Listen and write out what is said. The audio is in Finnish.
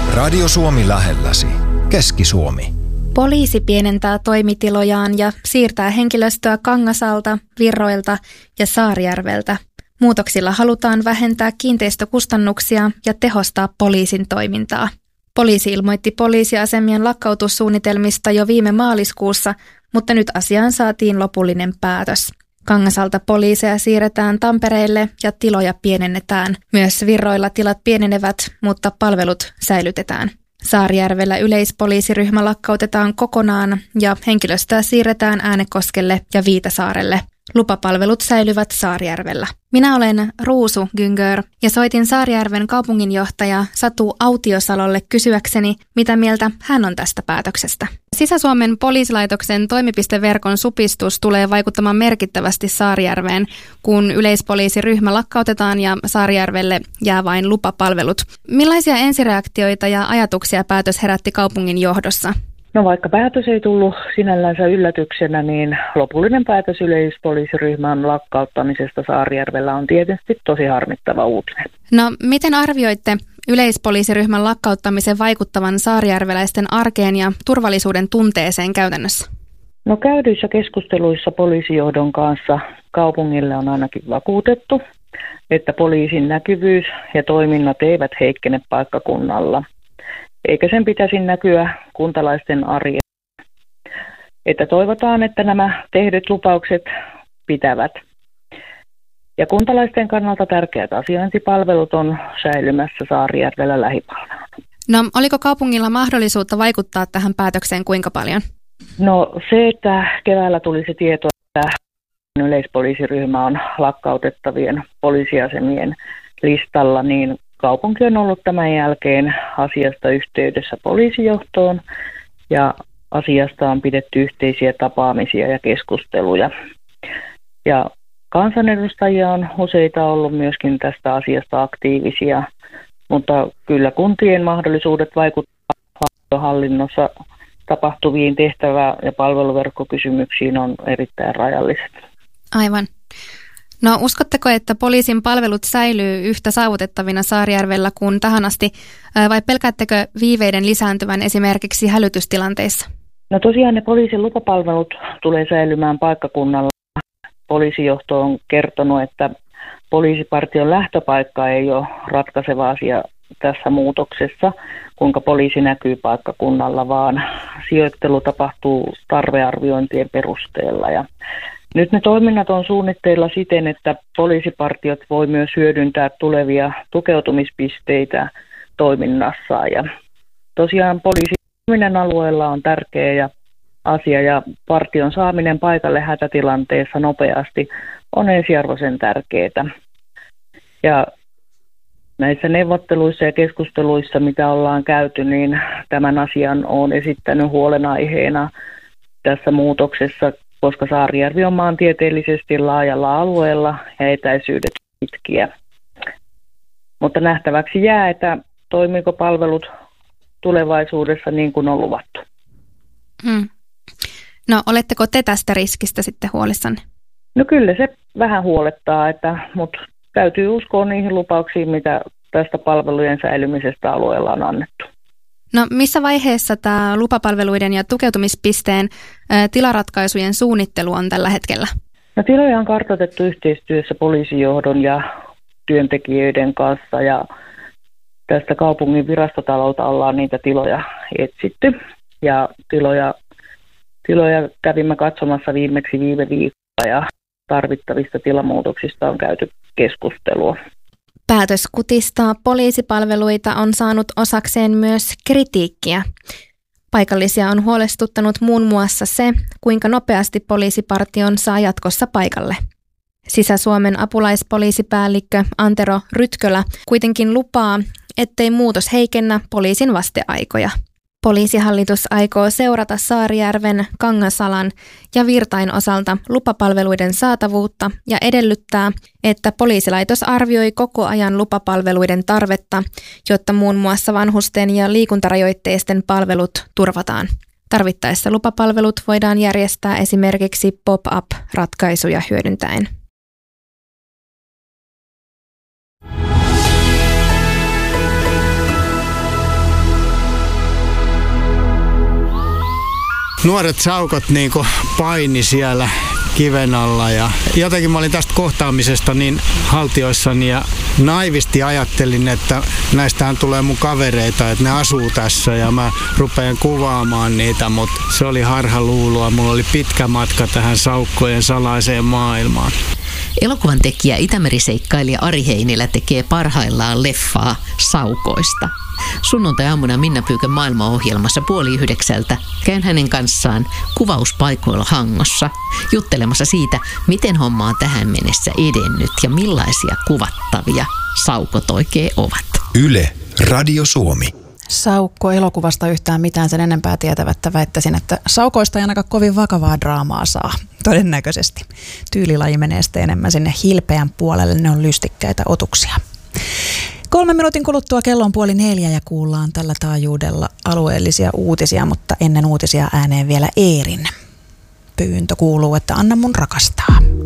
Radio Suomi lähelläsi. Keski-Suomi. Poliisi pienentää toimitilojaan ja siirtää henkilöstöä Kangasalta, Virroilta ja Saarijärveltä. Muutoksilla halutaan vähentää kiinteistökustannuksia ja tehostaa poliisin toimintaa. Poliisi ilmoitti poliisiasemien lakkautussuunnitelmista jo viime maaliskuussa, mutta nyt asiaan saatiin lopullinen päätös. Kangasalta poliiseja siirretään Tampereelle ja tiloja pienennetään. Myös Virroilla tilat pienenevät, mutta palvelut säilytetään. Saarijärvellä yleispoliisiryhmä lakkautetaan kokonaan ja henkilöstöä siirretään Äänekoskelle ja Viitasaarelle. Lupapalvelut säilyvät Saarijärvellä. Minä olen Ruusu Güngör ja soitin Saarijärven kaupunginjohtaja Satu Autiosalolle kysyäkseni, mitä mieltä hän on tästä päätöksestä. Sisä-Suomen poliisilaitoksen toimipisteverkon supistus tulee vaikuttamaan merkittävästi Saarijärveen, kun yleispoliisiryhmä lakkautetaan ja Saarijärvelle jää vain lupapalvelut. Millaisia ensireaktioita ja ajatuksia päätös herätti kaupungin johdossa? No vaikka päätös ei tullut sinällänsä yllätyksenä, niin lopullinen päätös yleispoliisiryhmän lakkauttamisesta Saarijärvellä on tietysti tosi harmittava uutinen. No miten arvioitte yleispoliisiryhmän lakkauttamisen vaikuttavan saarijärveläisten arkeen ja turvallisuuden tunteeseen käytännössä? No käydyissä keskusteluissa poliisijohdon kanssa kaupungille on ainakin vakuutettu, että poliisin näkyvyys ja toiminnat eivät heikkene paikkakunnalla. Eikä sen pitäisi näkyä kuntalaisten arjessa. Että toivotaan, että nämä tehdyt lupaukset pitävät. Ja kuntalaisten kannalta tärkeät asiointipalvelut on säilymässä Saarijärvellä lähipalveluna. No oliko kaupungilla mahdollisuutta vaikuttaa tähän päätökseen kuinka paljon? No se, että keväällä tuli se tieto, että yleispoliisiryhmä on lakkautettavien poliisiasemien listalla, niin kaupunki on ollut tämän jälkeen asiasta yhteydessä poliisijohtoon ja asiasta on pidetty yhteisiä tapaamisia ja keskusteluja. Ja kansanedustajia on useita ollut myöskin tästä asiasta aktiivisia, mutta kyllä kuntien mahdollisuudet vaikuttaa hallinnossa tapahtuviin tehtävä- ja palveluverkkokysymyksiin on erittäin rajalliset. Aivan. No uskotteko, että poliisin palvelut säilyy yhtä saavutettavina Saarijärvellä kuin tähän asti, vai pelkäättekö viiveiden lisääntyvän esimerkiksi hälytystilanteissa? No tosiaan ne poliisin lupapalvelut tulee säilymään paikkakunnalla. Poliisijohto on kertonut, että poliisipartion lähtöpaikka ei ole ratkaiseva asia tässä muutoksessa, kuinka poliisi näkyy paikkakunnalla, vaan sijoittelu tapahtuu tarvearviointien perusteella. Ja nyt ne toiminnat on suunnitteilla siten, että poliisipartiot voi myös hyödyntää tulevia tukeutumispisteitä toiminnassaan. Ja tosiaan poliisin alueella on tärkeä asia ja partion saaminen paikalle hätätilanteessa nopeasti on ensiarvoisen tärkeää. Ja näissä neuvotteluissa ja keskusteluissa, mitä ollaan käyty, niin tämän asian on esittänyt huolenaiheena tässä muutoksessa, koska Saarijärvi on maantieteellisesti laajalla alueella ja etäisyydet pitkiä. Mutta nähtäväksi jää, että toimiiko palvelut tulevaisuudessa niin kuin on luvattu. No oletteko te tästä riskistä sitten huolissanne? No kyllä se vähän huolettaa, mutta täytyy uskoa niihin lupauksiin, mitä tästä palvelujen säilymisestä alueella on annettu. No missä vaiheessa tämä lupapalveluiden ja tukeutumispisteen tilaratkaisujen suunnittelu on tällä hetkellä? No tiloja on kartoitettu yhteistyössä poliisijohdon ja työntekijöiden kanssa ja tästä kaupungin virastotaloutta ollaan niitä tiloja etsitty ja tiloja kävimme katsomassa viimeksi viime viikolla ja tarvittavista tilamuutoksista on käyty keskustelua. Päätös kutistaa poliisipalveluita on saanut osakseen myös kritiikkiä. Paikallisia on huolestuttanut muun muassa se, kuinka nopeasti poliisipartion saa jatkossa paikalle. Sisä-Suomen apulaispoliisipäällikkö Antero Rytkölä kuitenkin lupaa, ettei muutos heikennä poliisin vasteaikoja. Poliisihallitus aikoo seurata Saarijärven, Kangasalan ja Virtain osalta lupapalveluiden saatavuutta ja edellyttää, että poliisilaitos arvioi koko ajan lupapalveluiden tarvetta, jotta muun muassa vanhusten ja liikuntarajoitteisten palvelut turvataan. Tarvittaessa lupapalvelut voidaan järjestää esimerkiksi pop-up-ratkaisuja hyödyntäen. nuoret saukot niinku paini siellä kiven alla ja jotenkin mä olin tästä kohtaamisesta niin haltioissani ja naivisti ajattelin, että näistähän tulee mun kavereita, että ne asuu tässä ja mä rupean kuvaamaan niitä, mutta se oli harhaluuloa. Mulla oli pitkä matka tähän saukkojen salaiseen maailmaan. Elokuvan tekijä Itämeri-seikkailija Ari Heinilä tekee parhaillaan leffaa saukoista. Sunnuntai-aamuna Minna Pyykön maailmaohjelmassa 8:30 käyn hänen kanssaan kuvauspaikoilla Hangossa juttelemassa siitä, miten homma on tähän mennessä edennyt ja millaisia kuvattavia saukot oikein ovat. Yle, Radio Suomi. Saukko-elokuvasta yhtään mitään sen enempää tietävättä väittäisin, että saukoista ei ainakaan kovin vakavaa draamaa saa. Todennäköisesti. Tyylilaji menee sitten enemmän sinne hilpeän puolelle, ne on lystikkäitä otuksia. 3 minuutin kuluttua kello on 3:30 ja kuullaan tällä taajuudella alueellisia uutisia, mutta ennen uutisia ääneen vielä Eerin pyyntö kuuluu, että anna mun rakastaa.